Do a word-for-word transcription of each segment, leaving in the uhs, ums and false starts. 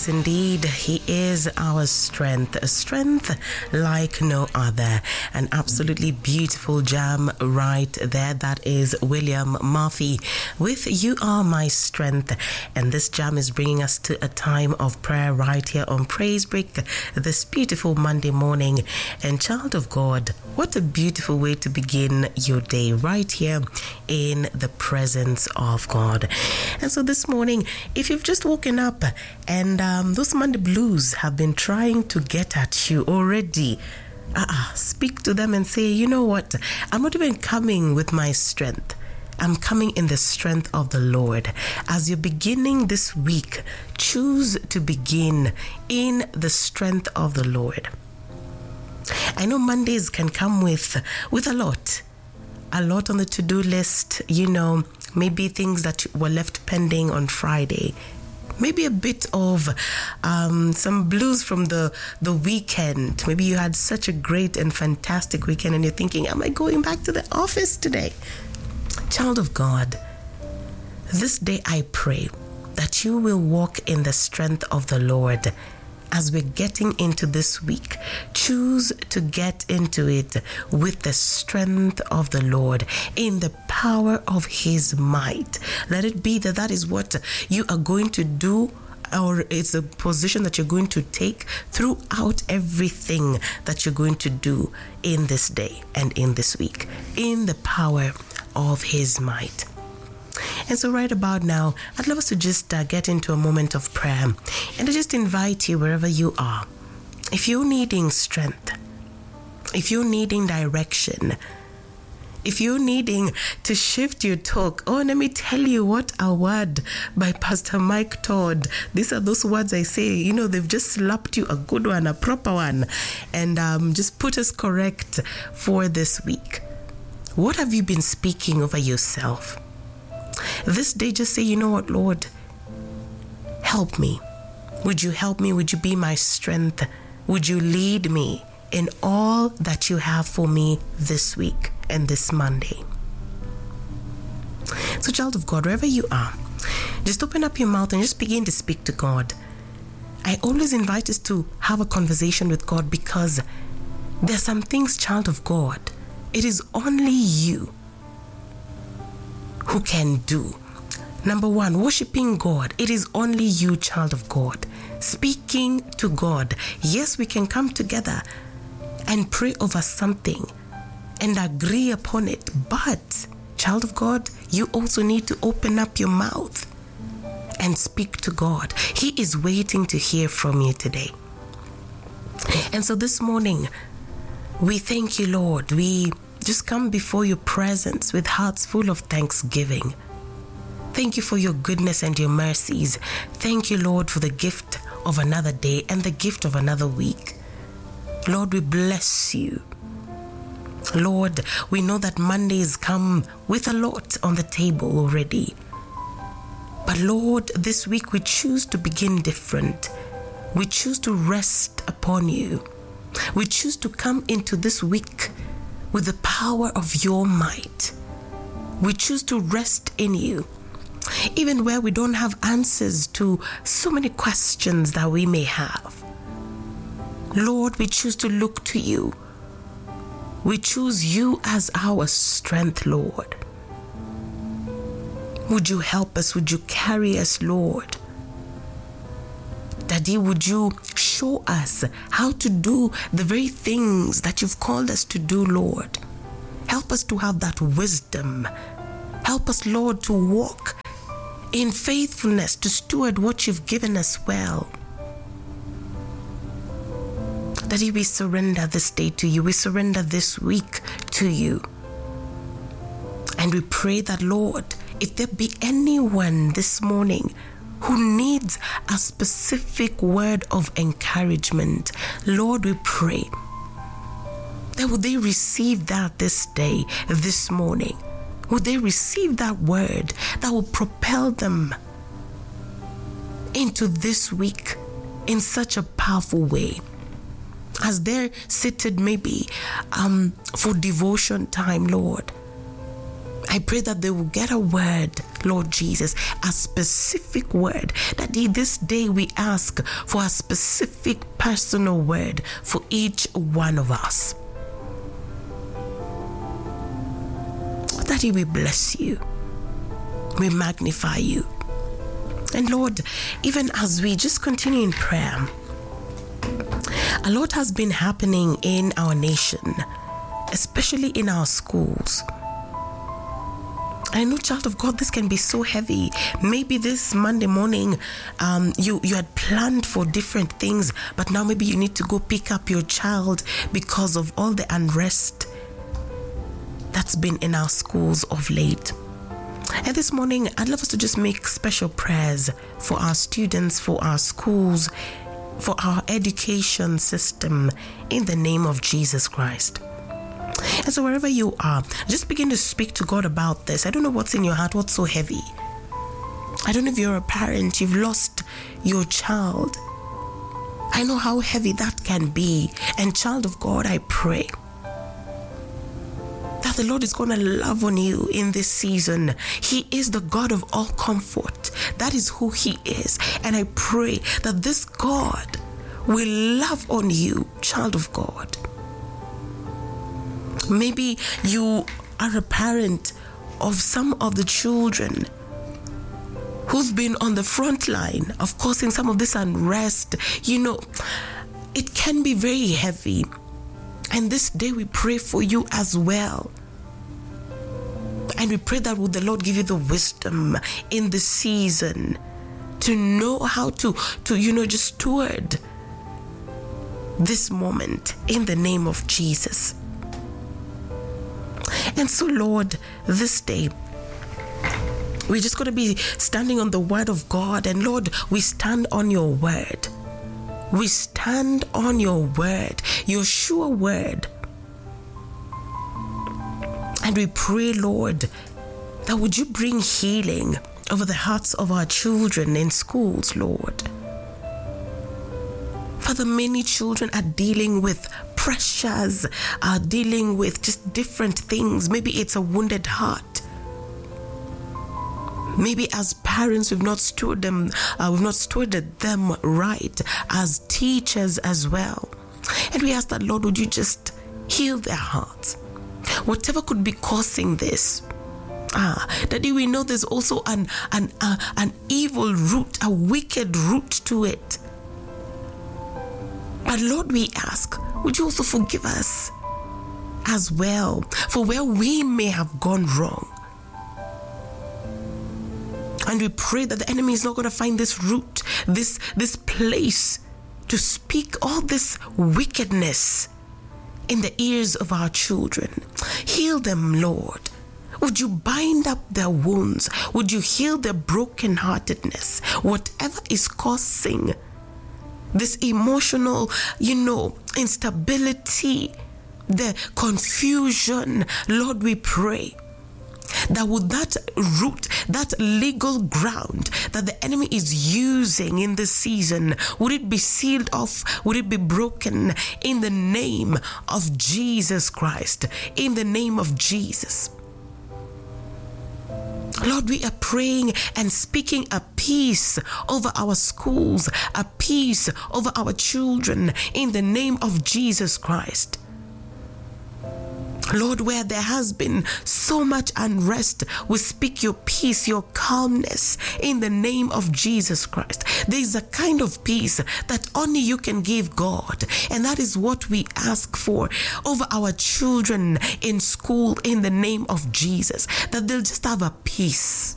Yes, indeed, He is our strength, a strength like no other. An absolutely beautiful jam right there. That is William Murphy with You Are My Strength. And this jam is bringing us to a time of prayer right here on Praise Break this beautiful Monday morning. And child of God, what a beautiful way to begin your day right here in the presence of God. And so this morning, if you've just woken up and um, those Monday blues have been trying to get at you already, uh-uh, speak to them and say, you know what, I'm not even coming with my strength. I'm coming in the strength of the Lord. As you're beginning this week, choose to begin in the strength of the Lord. I know Mondays can come with, with a lot. A lot on the to-do list, you know, maybe things that were left pending on Friday. Maybe a bit of um, some blues from the, the weekend. Maybe you had such a great and fantastic weekend and you're thinking, am I going back to the office today? Child of God, this day I pray that you will walk in the strength of the Lord. As we're getting into this week, choose to get into it with the strength of the Lord, in the power of His might. Let it be that that is what you are going to do, or it's a position that you're going to take throughout everything that you're going to do in this day and in this week, in the power of His might. And so right about now, I'd love us to just uh, get into a moment of prayer. And I just invite you wherever you are. If you're needing strength, if you're needing direction, if you're needing to shift your talk, oh, let me tell you what a word by Pastor Mike Todd. These are those words I say, you know, they've just slapped you a good one, a proper one, and um, just put us correct for this week. What have you been speaking over yourself? This day, just say, you know what, Lord, help me. Would you help me? Would you be my strength? Would you lead me in all that you have for me this week and this Monday? So, child of God, wherever you are, just open up your mouth and just begin to speak to God. I always invite us to have a conversation with God because there are some things, child of God, it is only you who can do. Number one, worshiping God. It is only you, child of God, speaking to God. Yes, we can come together and pray over something and agree upon it. But, child of God, you also need to open up your mouth and speak to God. He is waiting to hear from you today. And so this morning, we thank you, Lord. We just come before your presence with hearts full of thanksgiving. Thank you for your goodness and your mercies. Thank you, Lord, for the gift of another day and the gift of another week. Lord, we bless you. Lord, we know that Mondays come with a lot on the table already. But Lord, this week we choose to begin different. We choose to rest upon you. We choose to come into this week with the power of your might. We choose to rest in you, even where we don't have answers to so many questions that we may have. Lord, we choose to look to you. We choose you as our strength, Lord. Would you help us? Would you carry us, Lord? Daddy, would you show us how to do the very things that you've called us to do, Lord? Help us to have that wisdom. Help us, Lord, to walk in faithfulness, to steward what you've given us well. Daddy, we surrender this day to you. We surrender this week to you. And we pray that, Lord, if there be anyone this morning who needs a specific word of encouragement, Lord, we pray that would they receive that this day, this morning. Would they receive that word that will propel them into this week in such a powerful way? As they're seated maybe um, for devotion time, Lord, I pray that they will get a word Lord Jesus, a specific word. That this day we ask for a specific personal word for each one of us. Daddy, we bless you. We magnify you. And Lord, even as we just continue in prayer, a lot has been happening in our nation, especially in our schools. I know, child of God, this can be so heavy. Maybe this Monday morning, um, you, you had planned for different things, but now maybe you need to go pick up your child because of all the unrest that's been in our schools of late. And this morning, I'd love us to just make special prayers for our students, for our schools, for our education system, in the name of Jesus Christ. And so wherever you are, just begin to speak to God about this. I don't know what's in your heart, what's so heavy. I don't know if you're a parent, you've lost your child. I know how heavy that can be. And child of God, I pray that the Lord is going to love on you in this season. He is the God of all comfort. That is who He is. And I pray that this God will love on you, child of God. Maybe you are a parent of some of the children who've been on the front line of causing some of this unrest. You know, it can be very heavy. And this day we pray for you as well. And we pray that would the Lord give you the wisdom in the season to know how to, to you know, just steward this moment in the name of Jesus. And so, Lord, this day, we're just going to be standing on the word of God. And Lord, we stand on your word. We stand on your word, your sure word. And we pray, Lord, that would you bring healing over the hearts of our children in schools, Lord. Father, many children are dealing with pressures, are dealing with just different things. Maybe it's a wounded heart. Maybe as parents, we've not stewarded them, uh, we've not stewarded them right, as teachers as well. And we ask that, Lord, would you just heal their hearts? Whatever could be causing this. Ah, Daddy, we know there's also an an uh, an evil root, a wicked root to it. But Lord, we ask, would you also forgive us as well for where we may have gone wrong? And we pray that the enemy is not going to find this root, this, this place to speak all this wickedness in the ears of our children. Heal them, Lord. Would you bind up their wounds? Would you heal their brokenheartedness? Whatever is causing this emotional, you know, instability, the confusion, Lord, we pray that would that root, that legal ground that the enemy is using in this season, would it be sealed off? Would it be broken in the name of Jesus Christ? In the name of Jesus. Lord, we are praying and speaking a peace over our schools, a peace over our children in the name of Jesus Christ. Lord, where there has been so much unrest, we speak your peace, your calmness in the name of Jesus Christ. There is a kind of peace that only you can give, God. And that is what we ask for over our children in school in the name of Jesus. That they'll just have a peace.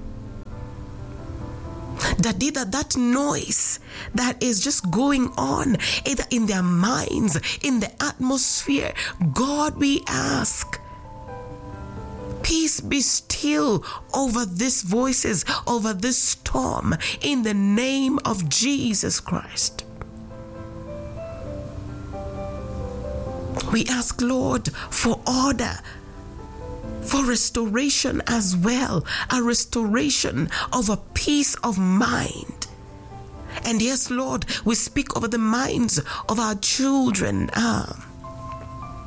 That that that noise that is just going on either in their minds, in the atmosphere, God, we ask, peace be still over these voices, over this storm, in the name of Jesus Christ. We ask, Lord, for order, for restoration as well, a restoration of a peace of mind. And yes, Lord, we speak over the minds of our children, ah,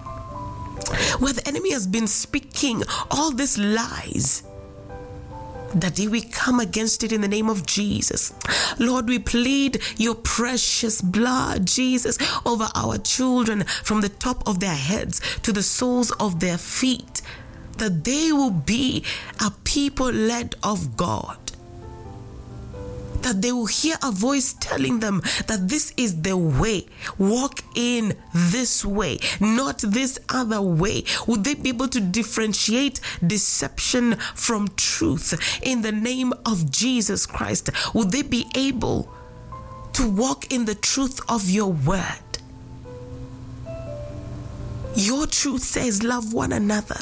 where the enemy has been speaking all these lies Daddy, we come against it in the name of Jesus. Lord, we plead your precious blood, Jesus, over our children from the top of their heads to the soles of their feet, that they will be a people led of God. That they will hear a voice telling them that this is the way. Walk in this way, not this other way. Would they be able to differentiate deception from truth in the name of Jesus Christ? Would they be able to walk in the truth of your word? Your truth says, love one another.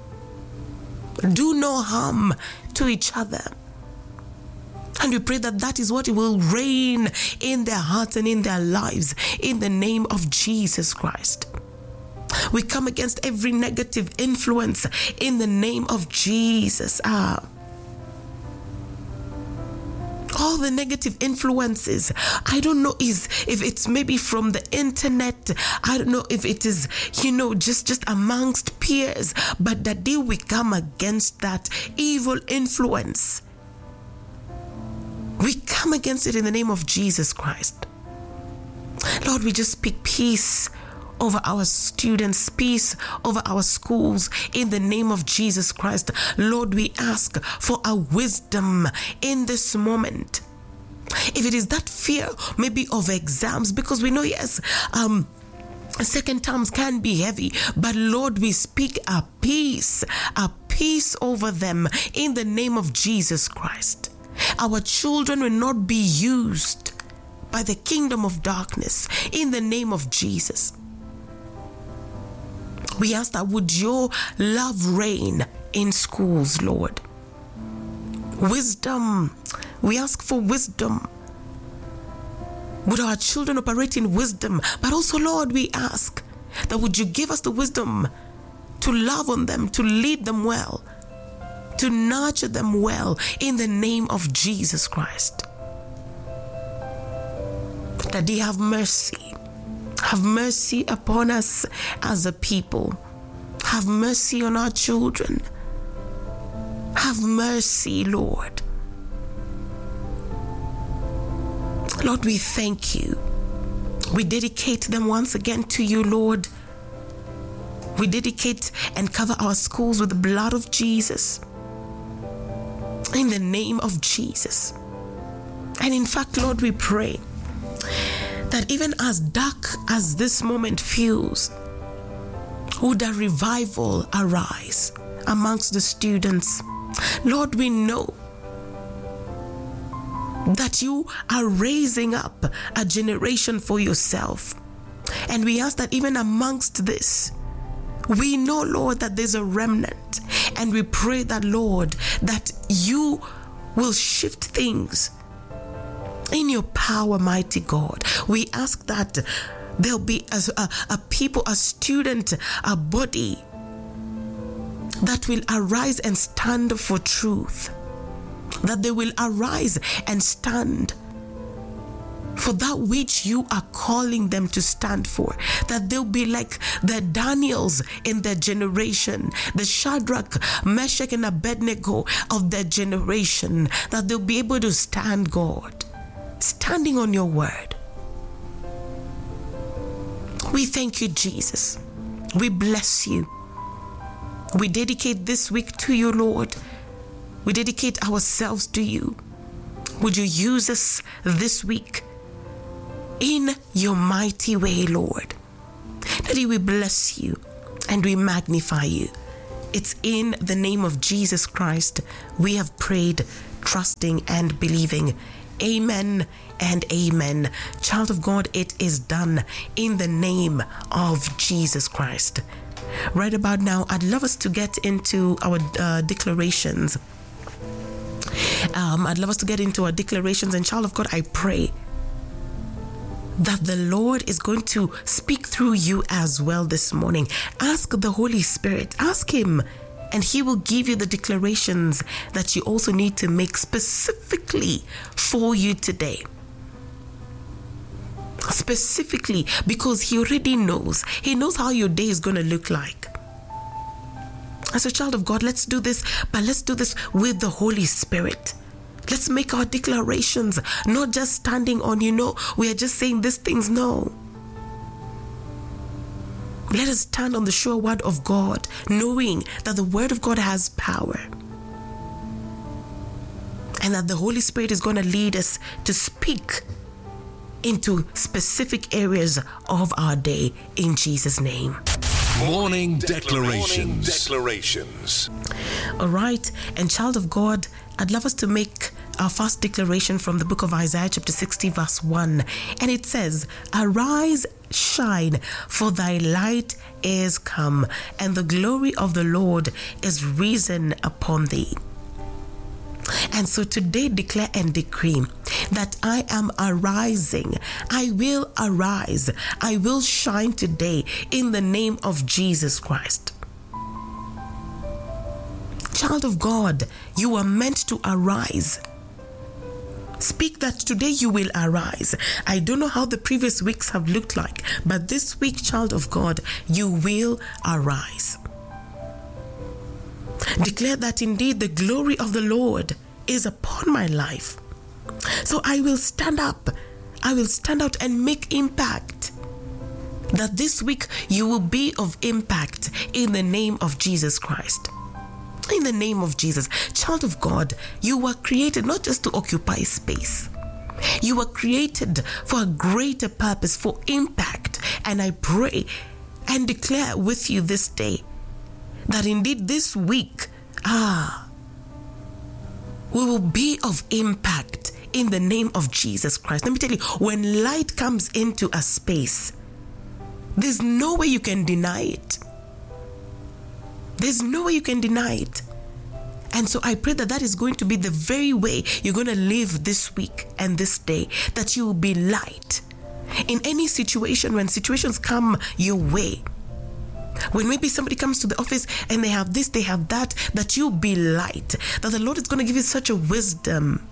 Do no harm to each other. And we pray that that is what will reign in their hearts and in their lives in the name of Jesus Christ. We come against every negative influence in the name of Jesus. Ah. All the negative influences, I don't know is if it's maybe from the internet, I don't know if it is, you know, just, just amongst peers, but that day we come against that evil influence. We come against it in the name of Jesus Christ. Lord, we just speak peace over our students, peace over our schools in the name of Jesus Christ. Lord, we ask for a wisdom in this moment. If it is that fear maybe of exams, because we know, yes, um, second terms can be heavy, but Lord, we speak a peace, a peace over them in the name of Jesus Christ. Our children will not be used by the kingdom of darkness in the name of Jesus. We ask that would your love reign in schools, Lord. Wisdom. We ask for wisdom. Would our children operate in wisdom? But also, Lord, we ask that would you give us the wisdom to love on them, to lead them well, to nurture them well in the name of Jesus Christ. That they have mercy. Have mercy upon us as a people. Have mercy on our children. Have mercy, Lord. Lord, we thank you. We dedicate them once again to you, Lord. We dedicate and cover our schools with the blood of Jesus. In the name of Jesus. And in fact, Lord, we pray that even as dark as this moment feels, would a revival arise amongst the students. Lord, we know that you are raising up a generation for yourself. And we ask that even amongst this, we know, Lord, that there's a remnant. And we pray that, Lord, that you will shift things in your power, mighty God. We ask that there'll be a, a, a people, a student, a body that will arise and stand for truth. That they will arise and stand for that which you are calling them to stand for. That they'll be like the Daniels in their generation, the Shadrach, Meshach, and Abednego of their generation. That they'll be able to stand, God, standing on your word. We thank you, Jesus. We bless you. We dedicate this week to you, Lord. We dedicate ourselves to you. Would you use us this week in your mighty way, Lord? Daddy, we bless you and we magnify you. It's in the name of Jesus Christ we have prayed, trusting and believing. Amen and amen. Child of God, it is done in the name of Jesus Christ. Right about now, I'd love us to get into our uh, declarations. Um, I'd love us to get into our declarations. And child of God, I pray that the Lord is going to speak through you as well this morning. Ask the Holy Spirit. Ask Him, and He will give you the declarations that you also need to make specifically for you today. Specifically, because He already knows. He knows how your day is going to look like. As a child of God, let's do this, but let's do this with the Holy Spirit. Let's make our declarations, not just standing on, you know, we are just saying these things. No. Let us stand on the sure word of God, knowing that the word of God has power. And that the Holy Spirit is going to lead us to speak into specific areas of our day in Jesus' name. Morning declarations. Morning declarations. All right. And child of God, I'd love us to make our first declaration from the book of Isaiah chapter sixty verse one. And it says, "Arise, shine, for thy light is come, and the glory of the Lord is risen upon thee." And so today declare and decree that I am arising. I will arise. I will shine today in the name of Jesus Christ. Child of God, you are meant to arise. Speak that today you will arise. I don't know how the previous weeks have looked like, but this week, child of God, you will arise. Declare that indeed the glory of the Lord is upon my life. So I will stand up. I will stand out and make impact. That this week you will be of impact in the name of Jesus Christ. In the name of Jesus. Child of God, you were created not just to occupy space. You were created for a greater purpose, for impact. And I pray and declare with you this day that indeed this week, ah, we will be of impact in the name of Jesus Christ. Let me tell you, when light comes into a space, there's no way you can deny it. There's no way you can deny it. And so I pray that that is going to be the very way you're going to live this week and this day, that you will be light. In any situation, when situations come your way, when maybe somebody comes to the office and they have this, they have that, that you be light, that the Lord is going to give you such a wisdom,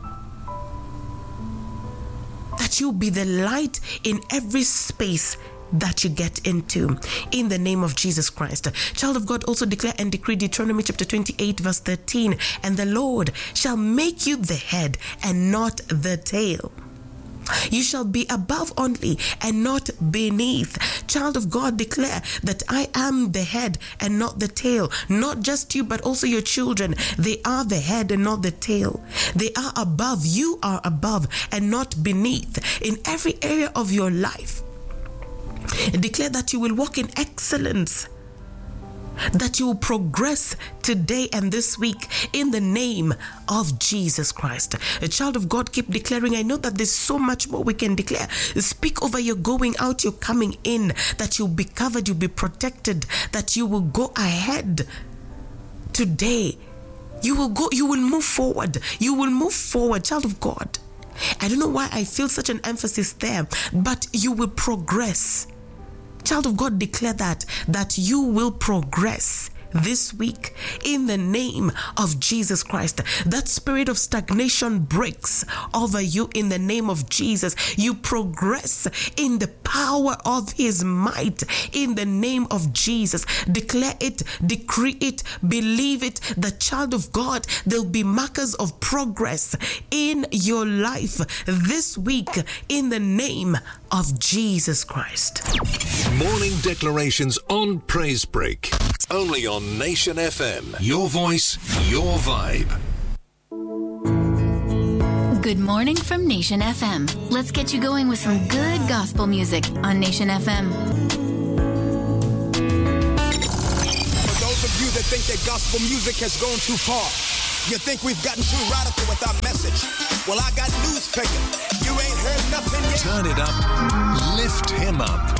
that you be the light in every space that you get into, in the name of Jesus Christ. Child of God, also declare and decree Deuteronomy chapter twenty-eight verse thirteen, "And the Lord shall make you the head and not the tail. You shall be above only and not beneath." Child of God, declare that I am the head and not the tail. Not just you, but also your children. They are the head and not the tail. They are above. You are above and not beneath in every area of your life. Declare that you will walk in excellence, that you will progress today and this week in the name of Jesus Christ. A child of God, keep declaring. I know that there's so much more we can declare. Speak over your going out, your coming in, that you'll be covered, you'll be protected, that you will go ahead today. You will go, you will move forward. You will move forward, child of God. I don't know why I feel such an emphasis there, but you will progress. Child of God, declare that, that you will progress this week in the name of Jesus Christ. That spirit of stagnation breaks over you in the name of Jesus. You progress in the power of his might in the name of Jesus. Declare it, decree it, believe it. The child of God, there'll be markers of progress in your life this week in the name of Jesus Christ. Morning declarations on Praise Break. Only on Nation F M. Your voice, your vibe. Good morning from Nation F M. Let's get you going with some good gospel music on Nation F M. For those of you that think that gospel music has gone too far, you think we've gotten too radical with our message? Well, I got news for you. You ain't heard nothing yet. Turn it up. Lift him up.